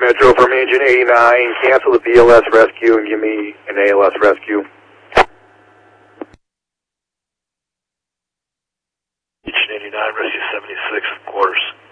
Metro from engine 89, cancel the BLS rescue and give me an ALS rescue. Engine 89, rescue 76 quarters.